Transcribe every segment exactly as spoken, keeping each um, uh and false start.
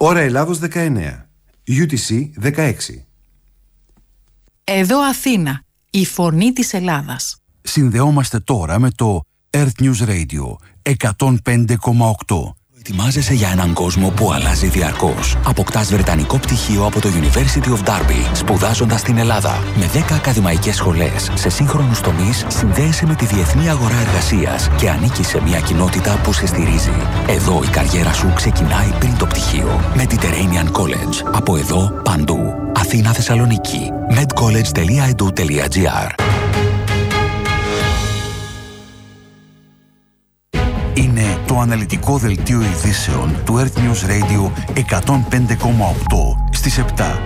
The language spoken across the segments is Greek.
Ώρα Ελλάδος δεκαεννέα, γιου τι σι δεκαέξι. Εδώ Αθήνα, η φωνή της Ελλάδας. Συνδεόμαστε τώρα με το Earth News Radio εκατόν πέντε κόμμα οκτώ. Ετοιμάζεσαι για έναν κόσμο που αλλάζει διαρκώς. Αποκτάς βρετανικό πτυχίο από το University of Derby, σπουδάζοντας στην Ελλάδα. Με δέκα ακαδημαϊκές σχολές σε σύγχρονους τομείς, συνδέεσαι με τη διεθνή αγορά εργασίας και ανήκεις σε μια κοινότητα που σε στηρίζει. Εδώ η καριέρα σου ξεκινάει πριν το πτυχίο. Mediterranean College. Από εδώ, παντού. Αθήνα, Θεσσαλονίκη. medcollege τελεία e d u τελεία g r. Είναι το αναλυτικό δελτίο ειδήσεων του Earth News Radio εκατόν πέντε κόμμα οκτώ στις επτά.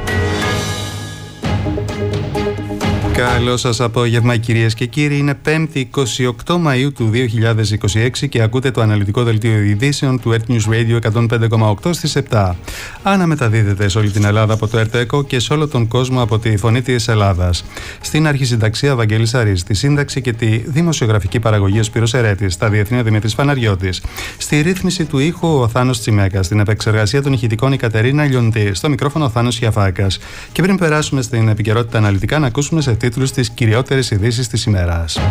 Καλό σας απόγευμα, κυρίες και κύριοι. Είναι πέμπτη εικοστή ογδόη Μαΐου του δύο χιλιάδες είκοσι έξι και ακούτε το αναλυτικό δελτίο ειδήσεων του Earth News Radio εκατόν πέντε κόμμα οκτώ στις επτά. Αναμεταδίδεται σε όλη την Ελλάδα από το ΕΡΤ και σε όλο τον κόσμο από τη Φωνή της Ελλάδας. Στην αρχισυνταξία Βαγγέλης Αρής, στη σύνταξη και τη δημοσιογραφική παραγωγή ο Σπύρος Ερέτης, στα διεθνή ο Δημήτρης Παναριώτης, στη ρύθμιση του ήχου ο Θάνος Τσιμέκας, στην επεξεργασία των ηχητικών η Κατερίνα Λιοντή, στο μικρόφωνο ο Θάνος Χιαφάκας. Και πριν περάσουμε στην επικαιρότητα αναλυτικά, να ακούσουμε σε τίτλους τις κυριότερες ειδήσεις της ημέρας.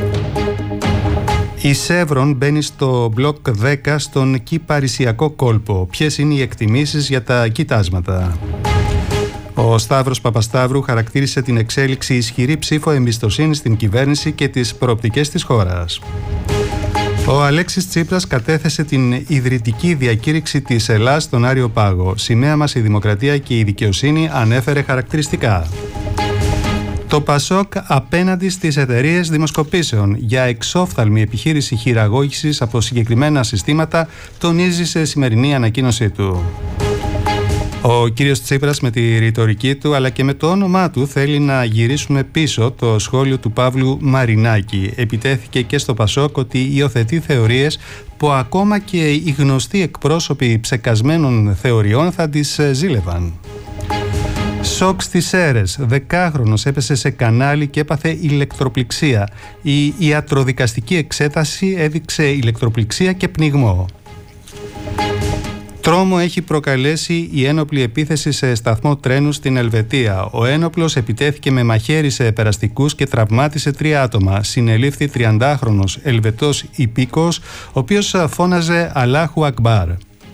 Η Σεύρον μπαίνει στο μπλοκ δέκα στον κυπαρισιακό κόλπο. Ποιες είναι οι εκτιμήσεις για τα κοιτάσματα? Ο Σταύρος Παπασταύρου χαρακτήρισε την εξέλιξη ισχυρή ψήφο εμπιστοσύνη στην κυβέρνηση και τις προοπτικές της χώρας. Ο Αλέξης Τσίπρας κατέθεσε την ιδρυτική διακήρυξη της Ελλάς στον Άριο Πάγο. Σημαία μας η δημοκρατία και η δικαιοσύνη, ανέφερε χαρακτηριστικά. Το ΠΑΣΟΚ απέναντι στις εταιρείες δημοσκοπήσεων για εξόφθαλμη επιχείρηση χειραγώγησης από συγκεκριμένα συστήματα, τονίζει σε σημερινή ανακοίνωσή του. Ο κύριος Τσίπρας με τη ρητορική του αλλά και με το όνομά του θέλει να γυρίσουμε πίσω το σχόλιο του Παύλου Μαρινάκη. Επιτέθηκε και στο ΠΑΣΟΚ ότι υιοθετεί θεωρίες που ακόμα και οι γνωστοί εκπρόσωποι ψεκασμένων θεωριών θα τις ζήλευαν. Σοκ στις Σέρρες. Δεκάχρονος έπεσε σε κανάλι και έπαθε ηλεκτροπληξία. Η ιατροδικαστική εξέταση έδειξε ηλεκτροπληξία και πνιγμό. Τρόμο έχει προκαλέσει η ένοπλη επίθεση σε σταθμό τρένου στην Ελβετία. Ο ένοπλος επιτέθηκε με μαχαίρι σε περαστικούς και τραυμάτισε τρία άτομα. Συνελήφθη τριαντάχρονος Ελβετός υπήκοος, ο οποίος φώναζε «Αλάχου Ακμπάρ».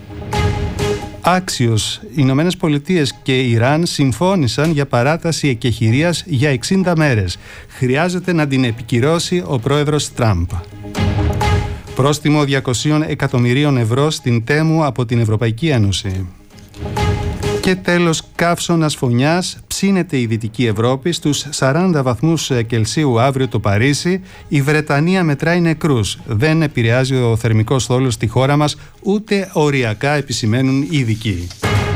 Άξιος, οι Ηνωμένες Πολιτείες και Ιράν συμφώνησαν για παράταση εκεχηρίας για εξήντα μέρες. Χρειάζεται να την επικυρώσει ο πρόεδρος Τραμπ. Πρόστιμο διακόσια εκατομμυρίων ευρώ στην Τέμου από την Ευρωπαϊκή Ένωση. Και τέλος, καύσωνας φωνιάς, ψήνεται η Δυτική Ευρώπη στους σαράντα βαθμούς Κελσίου αύριο το Παρίσι. Η Βρετανία μετράει νεκρούς. Δεν επηρεάζει ο θερμικός θόλος στη χώρα μας, ούτε οριακά, επισημαίνουν οι ειδικοί.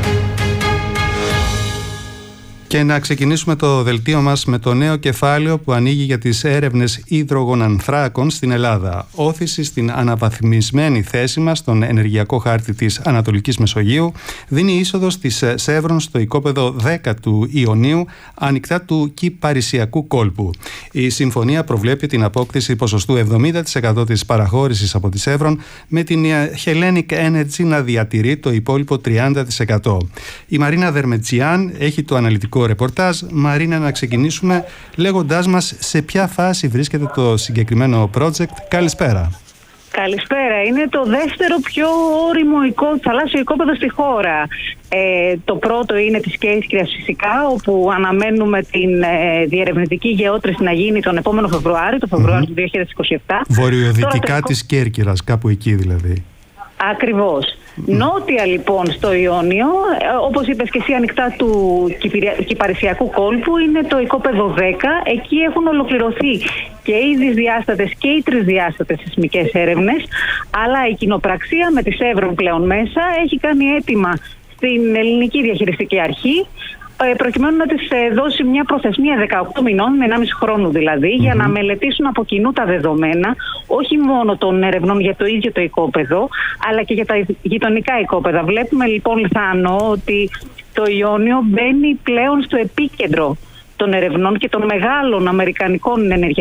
Και να ξεκινήσουμε το δελτίο μας με το νέο κεφάλαιο που ανοίγει για τις έρευνες υδρογονανθράκων στην Ελλάδα. Όθηση στην αναβαθμισμένη θέση μας στον ενεργειακό χάρτη της Ανατολικής Μεσογείου δίνει είσοδος της Σεύρον στο οικόπεδο δέκα του Ιωνίου, ανοιχτά του κυπαρισιακού κόλπου. Η συμφωνία προβλέπει την απόκτηση ποσοστού εβδομήντα τοις εκατό της παραχώρησης από τη Σεύρον, με την Hellenic Energy να διατηρεί το υπόλοιπο τριάντα τοις εκατό. Η Μαρίνα Δερμετζιάν έχει το αναλυτικό ρεπορτάζ. Μαρίνα, να ξεκινήσουμε λέγοντάς μας σε ποια φάση βρίσκεται το συγκεκριμένο project. Καλησπέρα. Καλησπέρα. Είναι το δεύτερο πιο όριμο οικό, θαλάσσιο οικόπεδο στη χώρα. Ε, το πρώτο είναι της Κέρκυρας φυσικά, όπου αναμένουμε την ε, διερευνητική γεώτρηση να γίνει τον επόμενο Φεβρουάριο, το Φεβρουάριο mm-hmm. του δύο χιλιάδες είκοσι επτά. Βορειοδυτικά της Κέρκυρας, κάπου εκεί δηλαδή. Ακριβώς. Mm. Νότια λοιπόν στο Ιόνιο, όπως είπες και εσύ, ανοιχτά του κυπαρισιακού κόλπου, είναι το οικόπεδο δέκα. Εκεί έχουν ολοκληρωθεί και οι δυσδιάστατες και οι τρισδιάστατες σεισμικές έρευνες, αλλά η κοινοπραξία με τη Σεύρον πλέον μέσα έχει κάνει αίτημα στην Ελληνική Διαχειριστική Αρχή, προκειμένου να της δώσει μια προθεσμία δεκαοκτώ μηνών, με ενάμιση χρόνου δηλαδή, mm-hmm. για να μελετήσουν από κοινού τα δεδομένα, όχι μόνο των ερευνών για το ίδιο το οικόπεδο, αλλά και για τα γειτονικά οικόπεδα. Βλέπουμε λοιπόν, Θάνο, ότι το Ιόνιο μπαίνει πλέον στο επίκεντρο των ερευνών και των μεγάλων αμερικανικών ενεργειακών